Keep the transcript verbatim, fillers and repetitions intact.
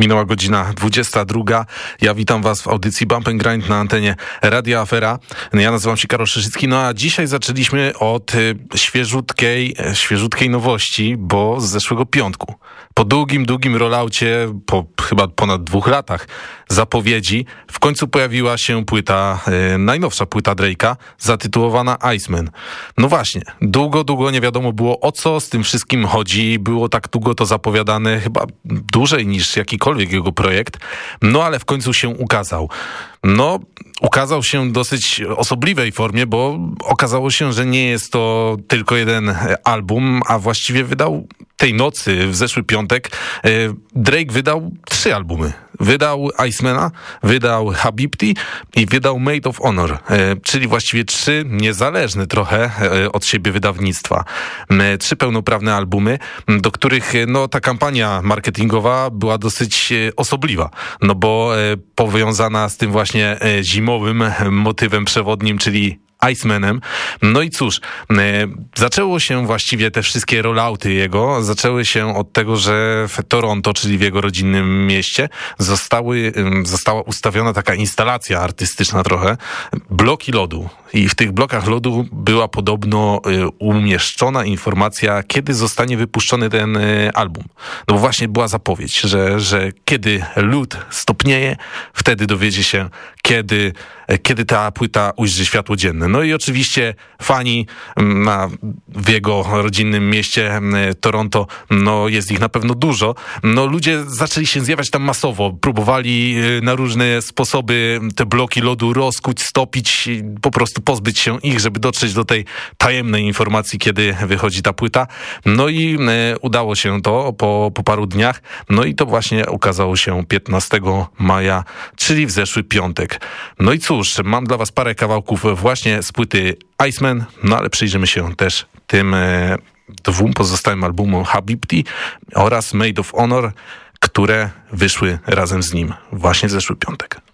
Minęła godzina dwudziesta druga. Ja witam was w audycji Bump and Grind na antenie Radia Afera. Ja nazywam się Karol Szyszycki, no a dzisiaj zaczęliśmy od y, świeżutkiej, świeżutkiej nowości, bo z zeszłego piątku. Po długim, długim rolloucie, po chyba ponad dwóch latach zapowiedzi, w końcu pojawiła się płyta, y, najnowsza płyta Drake'a, zatytułowana Iceman. No właśnie, długo, długo nie wiadomo było, o co z tym wszystkim chodzi. Było tak długo to zapowiadane, chyba dłużej niż jakikolwiek jego projekt, no ale w końcu się ukazał. No, ukazał się w dosyć osobliwej formie, bo okazało się, że nie jest to tylko jeden album, a właściwie wydał tej nocy, w zeszły piątek, Drake wydał trzy albumy. Wydał Icemana, wydał Habibti i wydał Maid of Honor, czyli właściwie trzy niezależne trochę od siebie wydawnictwa. Trzy pełnoprawne albumy, do których no, ta kampania marketingowa była dosyć osobliwa, no bo powiązana z tym właśnie zimowym motywem przewodnim, czyli Icemanem. No i cóż, zaczęło się właściwie te wszystkie rollouty jego, zaczęły się od tego, że w Toronto, czyli w jego rodzinnym mieście, zostały, została ustawiona taka instalacja artystyczna trochę, bloki lodu. I w tych blokach lodu była podobno umieszczona informacja, kiedy zostanie wypuszczony ten album. No bo właśnie była zapowiedź, że, że kiedy lód stopnieje, wtedy dowiedzie się, kiedy, kiedy ta płyta ujrzy światło dzienne. No i oczywiście fani na, w jego rodzinnym mieście Toronto, no jest ich na pewno dużo. No ludzie zaczęli się zjawiać tam masowo. Próbowali na różne sposoby te bloki lodu rozkuć, stopić, po prostu pozbyć się ich, żeby dotrzeć do tej tajemnej informacji, kiedy wychodzi ta płyta. No i e, udało się to po, po paru dniach. No i to właśnie ukazało się piętnastego maja, czyli w zeszły piątek. No i cóż, mam dla was parę kawałków właśnie z płyty Iceman, no ale przyjrzymy się też tym e, dwóm pozostałym albumom Habibti oraz Maid of Honor, które wyszły razem z nim właśnie w zeszły piątek.